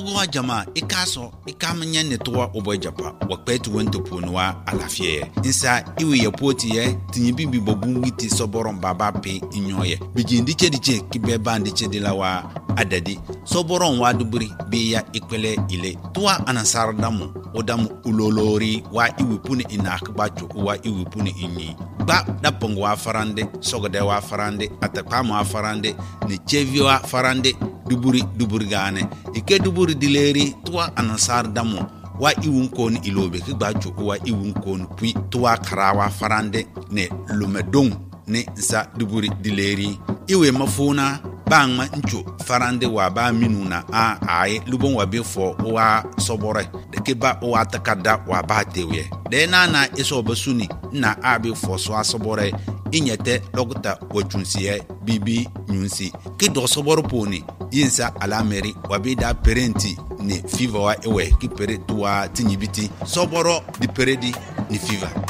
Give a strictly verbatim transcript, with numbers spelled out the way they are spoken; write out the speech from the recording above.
Togo jama ikaso ikamanya netwa obojapa wakpetu wento ponwa alafie insa iwe yapoti ye tinyibi bibobungiti soboron baba pe inyoye bijindi chediche kibeba ndiche dilawa adadi soboron waduburi biya ikwele ile tuwa anasardamu odamu ulolori wa iwipuni inakbacho wa iwipuni inyi ba dapongo wa farande sogode wa farande atakama wa farande ni chevi wa farande duburi duburi gane ike duburi dileri tuwa anasar damu wa iwunkon ilobe kigbacho wa iwunkon pui tuwa karawa farande ne lumedong ne za duburi dileri iwe mafuna bangma ncho farande wa ba minuna a ai lubon wa befo wa sobore de keba wa takada wa ba tewe de na na iso basuni na abi fo so asobore inyete logta wachunsiye bibi nyunsi ki do soboro poni yinsa alameri wa bida parenti ni fever wa ewe ki pere tuwa tinyibiti soboro di peredi ni fever